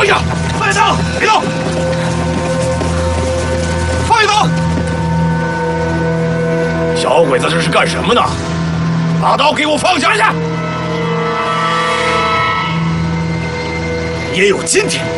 放下！放下！别动！放下！小鬼子这是干什么呢？把刀给我放下！也有今天。